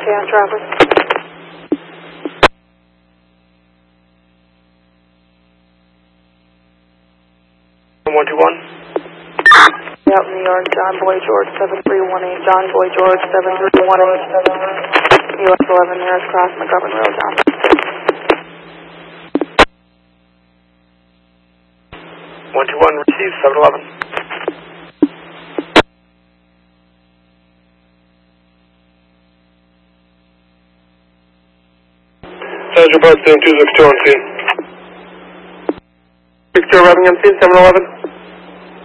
okay on traffic? 121. Yep, New York, John Boy George 7318, John Boy George 7318, US 11 nearest cross McGovern Road, John. 121, receive 711. Sergeant Bart, 262 on scene. 62 Birmingham, scene 711.